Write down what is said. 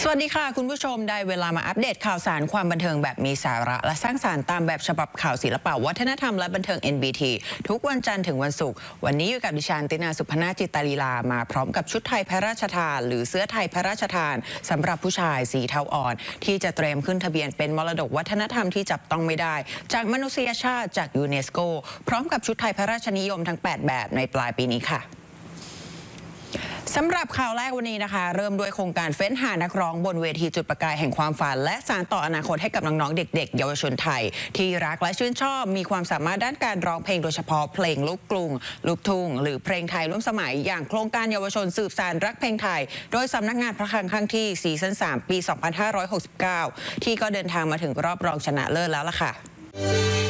วัสดีค่ะคุณผู้ชมได้เวลามาอัปเดตข่าวสารความบันเทิงแบบมีสาระและสร้างสรรค์ตามแบบฉบับข่าวศิลปะวัฒนธรรมและบันเทิง NBT ทุกวันจันทร์ถึงวันศุกร์วันนี้อยู่กับดิฉันตินาสุพนาจิตาลีลามาพร้อมกับชุดไทยพระราชทานหรือเสื้อไทยพระราชทานสำหรับผู้ชายสีเทาอ่อนที่จะเตรียมขึ้นทะเบียนเป็นมรดกวัฒนธรรมที่จับต้องไม่ได้จากมนุษยชาติจากยูเนสโกพร้อมกับชุดไทยพระราชนิยมทั้ง8แบบในปลายปีนี้ค่ะสำหรับข่าวแรกวันนี้นะคะเริ่มด้วยโครงการเฟ้นหานักร้องบนเวทีจุดประกายแห่งความฝันและสานต่ออนาคตให้กับน้องๆเด็กๆเยาวชนไทยที่รักและชื่นชอบมีความสามารถด้านการร้องเพลงโดยเฉพาะเพลงลูกกรุงลูกทุ่งหรือเพลงไทยร่วมสมัยอย่างโครงการเยาวชนสืบสานรักเพลงไทยโดยสำนักงานพระคลังข้างที่ซีซั่น3ปี 2569ที่ก็เดินทางมาถึงรอบรองชนะเลิศแล้วล่ะค่ะ